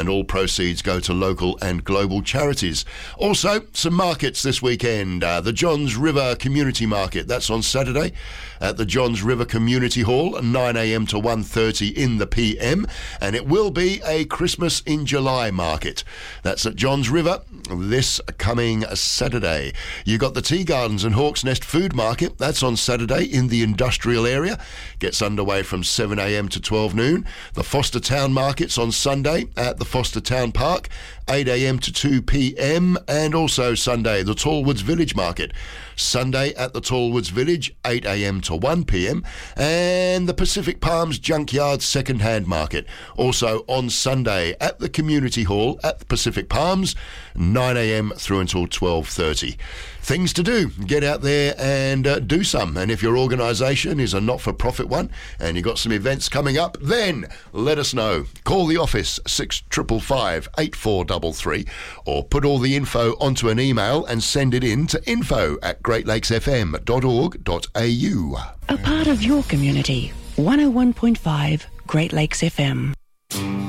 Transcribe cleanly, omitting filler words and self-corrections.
and all proceeds go to local and global charities. Also, some markets this weekend. The Johns River Community Market, that's on Saturday at the Johns River Community Hall, 9am to 1:30 in the PM, and it will be a Christmas in July market. That's at Johns River this coming Saturday. You got the Tea Gardens and Hawks Nest Food Market, that's on Saturday in the industrial area. Gets underway from 7am to 12 noon. The Foster Town Market's on Sunday at the Foster Town Park, 8am to 2pm, and also Sunday, the Tallwoods Village Market. Sunday at the Tallwoods Village, 8am to 1pm, and the Pacific Palms Junkyard Second-Hand Market, also on Sunday at the Community Hall at the Pacific Palms, 9am through until 12:30. Things to do. Get out there and do some. And if your organisation is a not-for-profit one and you've got some events coming up, then let us know. Call the office 6555 8433 or put all the info onto an email and send it in to info@greatlakesfm.org.au. A part of your community. 101.5 Great Lakes FM.